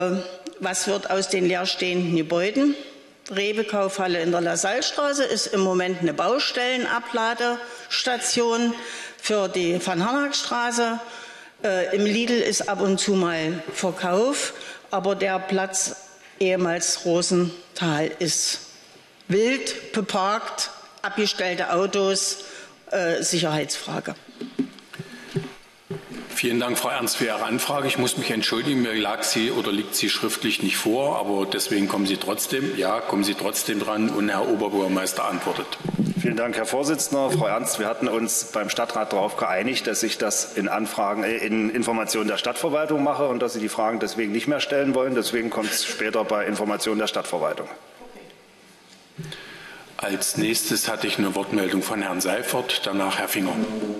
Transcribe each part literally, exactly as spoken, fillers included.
Was wird aus den leerstehenden Gebäuden? Rewe-Kaufhalle in der Lasallstraße ist im Moment eine Baustellenabladestation für die Van-Harnack-Straße. Äh, Im Lidl ist ab und zu mal Verkauf, aber der Platz ehemals Rosenthal ist wild beparkt, abgestellte Autos, äh, Sicherheitsfrage. Vielen Dank, Frau Ernst, für Ihre Anfrage. Ich muss mich entschuldigen, mir lag sie oder liegt sie schriftlich nicht vor, aber deswegen kommen Sie trotzdem. Ja, kommen Sie trotzdem dran und Herr Oberbürgermeister antwortet. Vielen Dank, Herr Vorsitzender. Frau Ernst, wir hatten uns beim Stadtrat darauf geeinigt, dass ich das in Anfragen, äh, in Informationen der Stadtverwaltung mache und dass Sie die Fragen deswegen nicht mehr stellen wollen. Deswegen kommt es später bei Informationen der Stadtverwaltung. Als nächstes hatte ich eine Wortmeldung von Herrn Seifert, danach Herr Finger.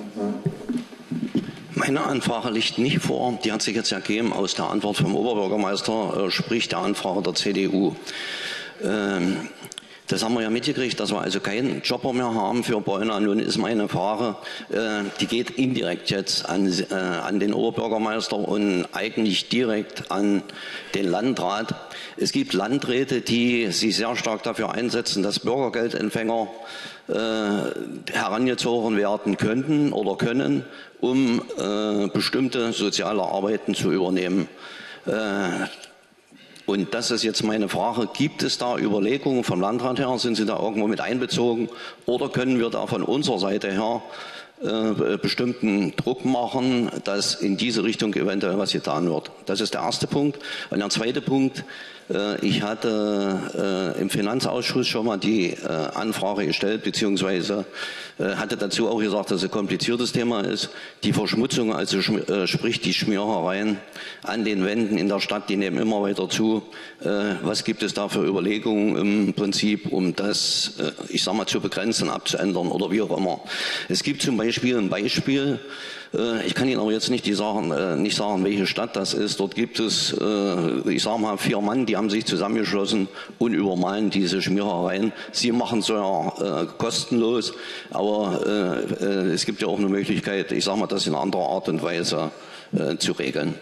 Meine Anfrage liegt nicht vor. Die hat sich jetzt ergeben aus der Antwort vom Oberbürgermeister, äh, sprich der Anfrage der C D U. Ähm, das haben wir ja mitgekriegt, dass wir also keinen Jobber mehr haben für Beuna. Nun ist meine Frage, äh, die geht indirekt jetzt an, äh, an den Oberbürgermeister und eigentlich direkt an den Landrat. Es gibt Landräte, die sich sehr stark dafür einsetzen, dass Bürgergeldempfänger äh, herangezogen werden könnten oder können, um äh, bestimmte soziale Arbeiten zu übernehmen. Äh, und das ist jetzt meine Frage, gibt es da Überlegungen vom Landrat her, sind Sie da irgendwo mit einbezogen oder können wir da von unserer Seite her äh, bestimmten Druck machen, dass in diese Richtung eventuell was getan wird? Das ist der erste Punkt. Und der zweite Punkt, äh, ich hatte äh, im Finanzausschuss schon mal die äh, Anfrage gestellt, beziehungsweise äh, hatte dazu auch gesagt, dass es ein kompliziertes Thema ist. Die Verschmutzung, also äh, sprich die Schmierereien an den Wänden in der Stadt, die nehmen immer weiter zu. Äh, was gibt es da für Überlegungen im Prinzip, um das, äh, ich sag mal, zu begrenzen, abzuändern oder wie auch immer? Es gibt zum Beispiel ein Beispiel, äh, ich kann Ihnen aber jetzt nicht, die sagen, äh, nicht sagen, welche Stadt das ist. Dort gibt es, äh, ich sage mal, vier Mann, die haben sich zusammengeschlossen und übermalen diese Schmierereien. Sie machen es ja äh, kostenlos, aber äh, äh, es gibt ja auch eine Möglichkeit, ich sage mal, das in einer anderen Art und Weise äh, zu regeln.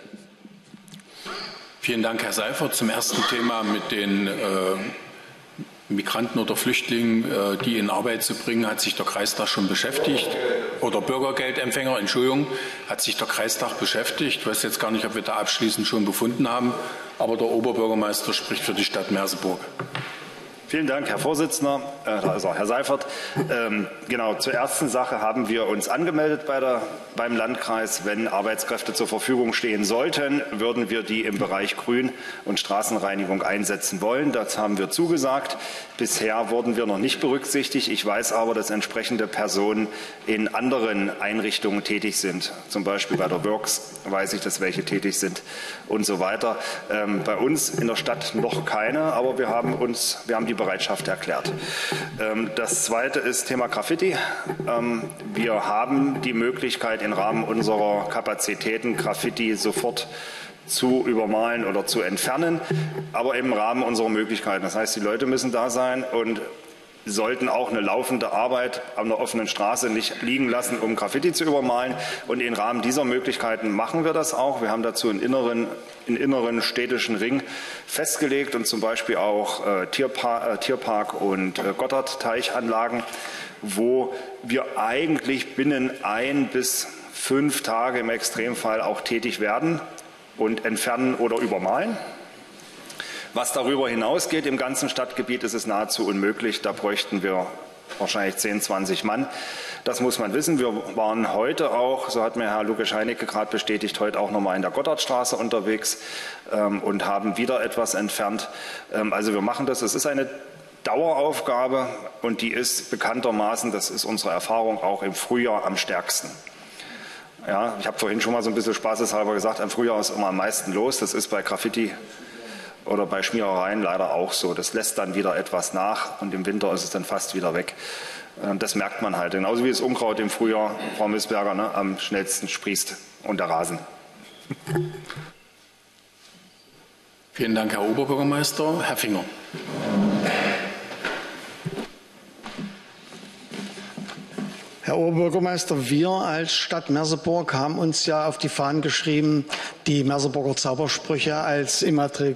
Vielen Dank, Herr Seifert. Zum ersten Thema mit den äh, Migranten oder Flüchtlingen, äh, die in Arbeit zu bringen, hat sich der Kreistag schon beschäftigt. Oder Bürgergeldempfänger, Entschuldigung, hat sich der Kreistag beschäftigt. Ich weiß jetzt gar nicht, ob wir da abschließend schon befunden haben, aber der Oberbürgermeister spricht für die Stadt Merseburg. Vielen Dank, Herr Vorsitzender, äh, also Herr Seifert. Ähm, genau, zur ersten Sache haben wir uns angemeldet bei der, beim Landkreis. Wenn Arbeitskräfte zur Verfügung stehen sollten, würden wir die im Bereich Grün- und Straßenreinigung einsetzen wollen. Das haben wir zugesagt. Bisher wurden wir noch nicht berücksichtigt. Ich weiß aber, dass entsprechende Personen in anderen Einrichtungen tätig sind. Zum Beispiel bei der Works weiß ich, dass welche tätig sind und so weiter. Ähm, bei uns in der Stadt noch keine, aber wir haben uns, wir haben die Bereitschaft erklärt. Das zweite ist Thema Graffiti. Wir haben die Möglichkeit, im Rahmen unserer Kapazitäten Graffiti sofort zu übermalen oder zu entfernen, aber im Rahmen unserer Möglichkeiten. Das heißt, die Leute müssen da sein und sollten auch eine laufende Arbeit an der offenen Straße nicht liegen lassen, um Graffiti zu übermalen. Und im Rahmen dieser Möglichkeiten machen wir das auch. Wir haben dazu einen inneren, einen inneren städtischen Ring festgelegt und zum Beispiel auch äh, Tierpa äh, Tierpark und äh, Gotthardteichanlagen, wo wir eigentlich binnen ein bis fünf Tage im Extremfall auch tätig werden und entfernen oder übermalen. Was darüber hinausgeht im ganzen Stadtgebiet, ist es nahezu unmöglich. Da bräuchten wir wahrscheinlich zehn, zwanzig Mann. Das muss man wissen. Wir waren heute auch, so hat mir Herr Luke-Scheinecke gerade bestätigt, heute auch nochmal in der Gotthardstraße unterwegs ähm, und haben wieder etwas entfernt. Ähm, also wir machen das. Es ist eine Daueraufgabe und die ist bekanntermaßen, das ist unsere Erfahrung, auch im Frühjahr am stärksten. Ja, ich habe vorhin schon mal so ein bisschen spaßeshalber gesagt, im Frühjahr ist immer am meisten los. Das ist bei Graffiti oder bei Schmierereien leider auch so. Das lässt dann wieder etwas nach und im Winter ist es dann fast wieder weg. Das merkt man halt. Genauso wie das Unkraut im Frühjahr, Frau Missberger, ne, am schnellsten sprießt und der Rasen. Vielen Dank, Herr Oberbürgermeister. Herr Finger. Herr Oberbürgermeister, wir als Stadt Merseburg haben uns ja auf die Fahnen geschrieben, die Merseburger Zaubersprüche als immaterielle